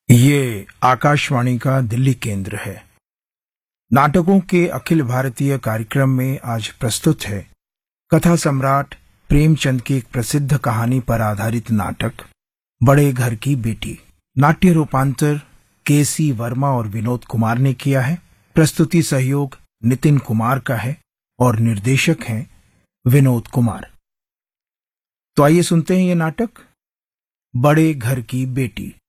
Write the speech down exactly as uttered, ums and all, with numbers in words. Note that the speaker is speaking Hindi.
ये आकाशवाणी का दिल्ली केंद्र है। नाटकों के अखिल भारतीय कार्यक्रम में आज प्रस्तुत है कथा सम्राट प्रेमचंद की एक प्रसिद्ध कहानी पर आधारित नाटक बड़े घर की बेटी। नाट्य रूपांतर के सी वर्मा और विनोद कुमार ने किया है। प्रस्तुति सहयोग नितिन कुमार का है और निर्देशक हैं विनोद कुमार। तो आइए सुनते हैं ये नाटक बड़े घर की बेटी।